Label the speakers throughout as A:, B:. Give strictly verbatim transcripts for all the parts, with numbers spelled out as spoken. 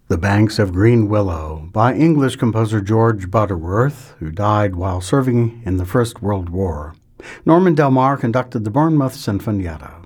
A: The Banks of Green Willow by English composer George Butterworth, who died while serving in the First World War. Norman Del Mar conducted the Bournemouth Sinfonietta.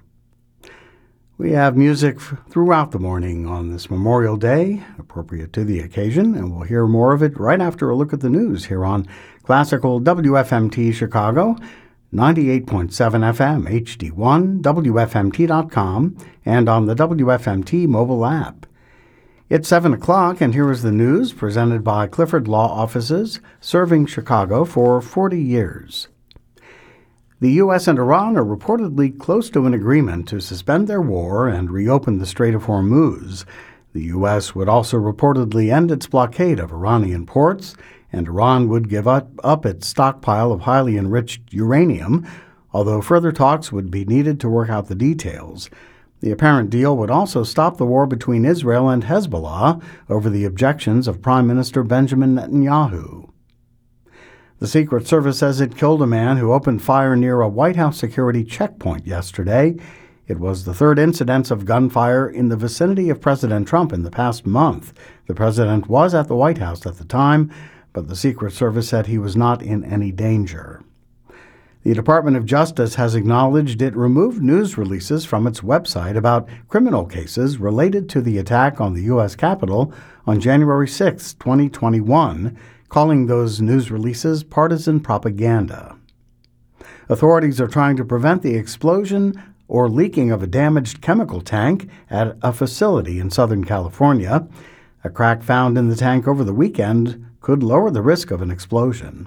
A: We have music f- throughout the morning on this Memorial Day, appropriate to the occasion, and we'll hear more of it right after a look at the news here on Classical W F M T Chicago, ninety-eight point seven F M H D one, W F M T dot com, and on the W F M T mobile app. It's seven o'clock, and here is the news presented by Clifford Law Offices, serving Chicago for forty years. The U S and Iran are reportedly close to an agreement to suspend their war and reopen the Strait of Hormuz. The U S would also reportedly end its blockade of Iranian ports, and Iran would give up, up its stockpile of highly enriched uranium, although further talks would be needed to work out the details. The apparent deal would also stop the war between Israel and Hezbollah over the objections of Prime Minister Benjamin Netanyahu. The Secret Service says it killed a man who opened fire near a White House security checkpoint yesterday. It was the third incidence of gunfire in the vicinity of President Trump in the past month. The president was at the White House at the time, but the Secret Service said he was not in any danger. The Department of Justice has acknowledged it removed news releases from its website about criminal cases related to the attack on the U S Capitol on January sixth, twenty twenty-one, calling those news releases partisan propaganda. Authorities are trying to prevent the explosion or leaking of a damaged chemical tank at a facility in Southern California. A crack found in the tank over the weekend could lower the risk of an explosion.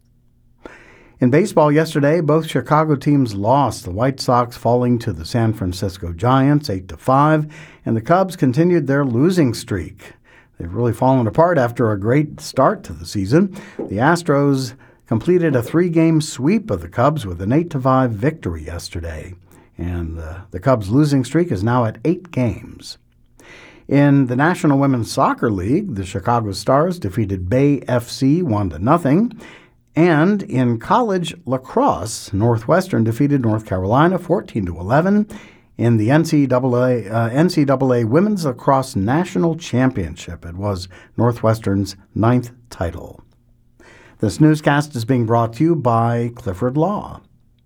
A: In baseball yesterday, both Chicago teams lost, the White Sox falling to the San Francisco Giants eight to five, and the Cubs continued their losing streak. They've really fallen apart after a great start to the season. The Astros completed a three-game sweep of the Cubs with an eight to five victory yesterday, and uh, the Cubs' losing streak is now at eight games. In the National Women's Soccer League, the Chicago Stars defeated Bay F C one to nothing. And in college lacrosse, Northwestern defeated North Carolina fourteen to eleven in the N C double A, uh, N C double A Women's Lacrosse National Championship. It was Northwestern's ninth title. This newscast is being brought to you by Clifford Law.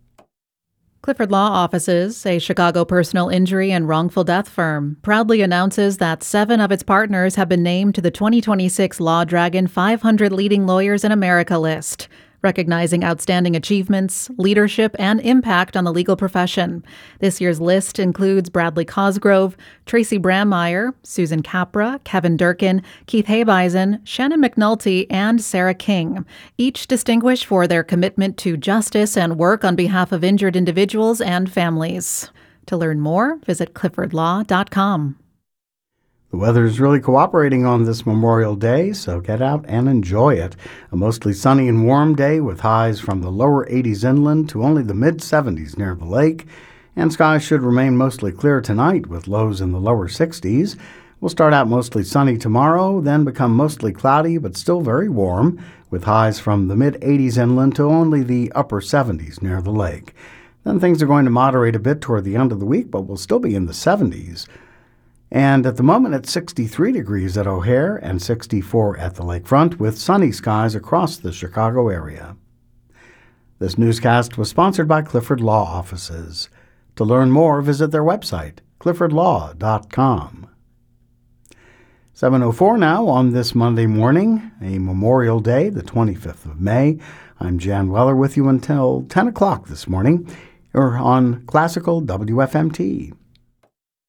B: Clifford Law Offices, a Chicago personal injury and wrongful death firm, proudly announces that seven of its partners have been named to the twenty twenty-six Law Dragon five hundred Leading Lawyers in America list, recognizing outstanding achievements, leadership, and impact on the legal profession. This year's list includes Bradley Cosgrove, Tracy Brammeyer, Susan Capra, Kevin Durkin, Keith Habeisen, Shannon McNulty, and Sarah King, each distinguished for their commitment to justice and work on behalf of injured individuals and families. To learn more, visit clifford law dot com.
A: The weather is really cooperating on this Memorial Day, so get out and enjoy it. A mostly sunny and warm day with highs from the lower eighties inland to only the mid-seventies near the lake. And skies should remain mostly clear tonight with lows in the lower sixties. We'll start out mostly sunny tomorrow, then become mostly cloudy but still very warm, with highs from the mid-eighties inland to only the upper seventies near the lake. Then things are going to moderate a bit toward the end of the week, but we'll still be in the seventies. And at the moment, it's sixty-three degrees at O'Hare and sixty-four at the lakefront, with sunny skies across the Chicago area. This newscast was sponsored by Clifford Law Offices. To learn more, visit their website, clifford law dot com. seven oh four now on this Monday morning, a Memorial Day, the twenty-fifth of May. I'm Jan Weller with you until ten o'clock this morning, or on Classical W F M T.